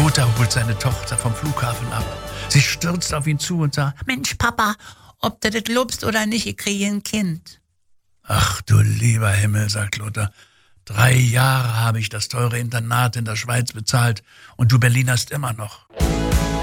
Mutter holt seine Tochter vom Flughafen ab. Sie stürzt auf ihn zu und sagt: Mensch, Papa, ob du das glaubst oder nicht, ich kriege ein Kind. Ach du lieber Himmel, sagt Lothar. 3 Jahre habe ich das teure Internat in der Schweiz bezahlt und du Berlinerst immer noch.